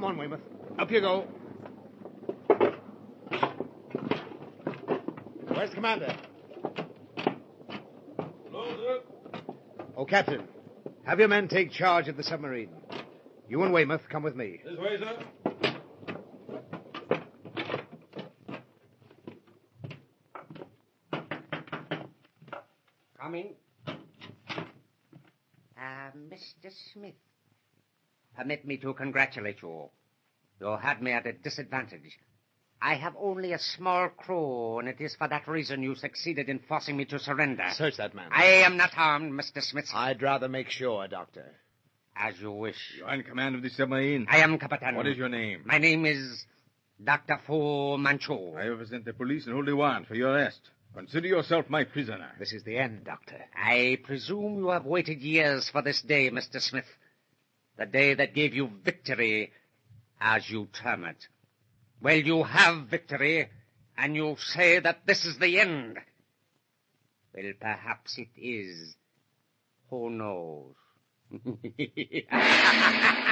Come on, Weymouth. Up you go. Where's the commander? Hello, sir. Oh, Captain, have your men take charge of the submarine. You and Weymouth come with me. This way, sir. Coming. Mr. Smith, permit me to congratulate you. You had me at a disadvantage. I have only a small crew, and it is for that reason you succeeded in forcing me to surrender. Search that man. I am not harmed, Mr. Smith. I'd rather make sure, Doctor. As you wish. You are in command of the submarine? I am, Capitan. What is your name? My name is Dr. Fu Manchu. I represent the police and hold a warrant for your arrest. Consider yourself my prisoner. This is the end, Doctor. I presume you have waited years for this day, Mr. Smith. The day that gave you victory, as you term it. Well, you have victory, and you say that this is the end. Well, perhaps it is. Who knows?